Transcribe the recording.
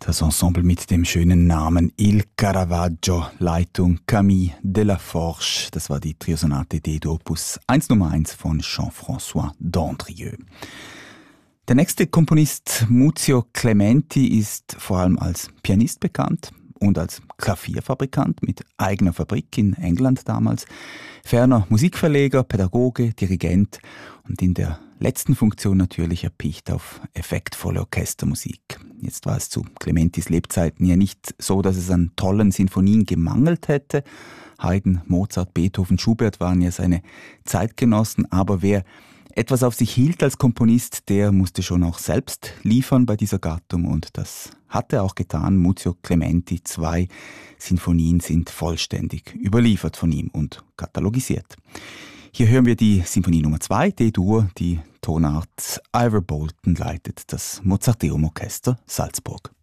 Das Ensemble mit dem schönen Namen Il Caravaggio, Leitung Camille Delaforge. Das war die Triosonate D-Dur Opus 1 Nummer 1 von Jean-François Dandrieux. Der nächste Komponist, Muzio Clementi, ist vor allem als Pianist bekannt und als Klavierfabrikant mit eigener Fabrik in England damals. Ferner Musikverleger, Pädagoge, Dirigent und in der letzten Funktion natürlich erpicht auf effektvolle Orchestermusik. Jetzt war es zu Clementis Lebzeiten ja nicht so, dass es an tollen Sinfonien gemangelt hätte. Haydn, Mozart, Beethoven, Schubert waren ja seine Zeitgenossen, aber wer etwas auf sich hielt als Komponist, der musste schon auch selbst liefern bei dieser Gattung und das hat er auch getan. Muzio Clementi, 2 Sinfonien sind vollständig überliefert von ihm und katalogisiert. Hier hören wir die Sinfonie Nummer 2, D-Dur, die Tonart Ivor Bolton leitet das Mozarteum Orchester Salzburg.